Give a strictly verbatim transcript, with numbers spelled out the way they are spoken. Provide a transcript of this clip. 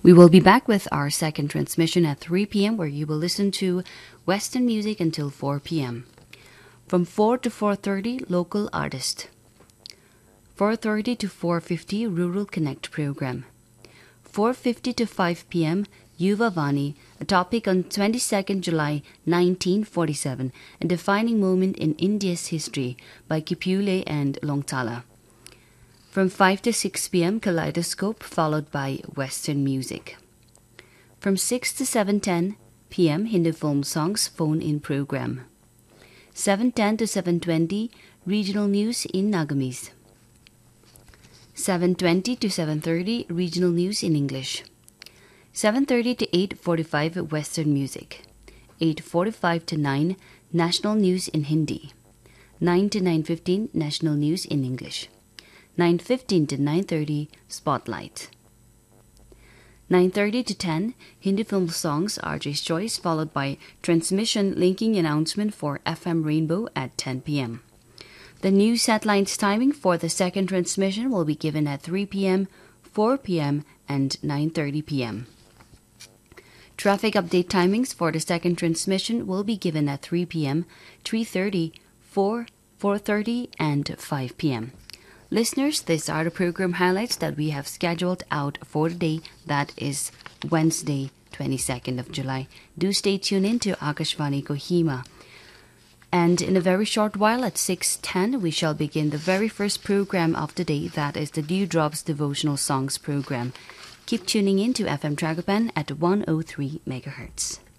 We will be back with our second transmission at three p.m. where you will listen to Western music until four p.m. From four to four thirty, local artist. four thirty to four fifty, Rural Connect program. four fifty to five p.m., Yuva Vani, a topic on twenty-second July nineteen forty-seven, a defining moment in India's history by Kipule and Longtala. From five to six p.m., Kaleidoscope, followed by Western music. From six to seven ten p.m., Hindu film songs phone-in program. seven ten to seven twenty, regional news in Nagamese. seven twenty to seven thirty, regional news in English. seven thirty to eight forty-five, Western music. eight forty-five to nine, national news in Hindi. nine to nine fifteen, national news in English. nine fifteen to nine thirty, Spotlight. nine thirty to ten, Hindi film songs, R J's Choice, followed by transmission linking announcement for F M Rainbow at ten p.m. The news headlines timing for the second transmission will be given at three p.m., four p.m., and nine thirty p.m. Traffic update timings for the second transmission will be given at three p.m., three thirty, four, four thirty, and five p.m. Listeners, these are the program highlights that we have scheduled out for the day, that is Wednesday, twenty-second of July. Do stay tuned in to Akashvani Kohima. And in a very short while at six ten, we shall begin the very first program of the day, that is the Dewdrops Devotional Songs program. Keep tuning in to F M Tragopan at one oh three megahertz.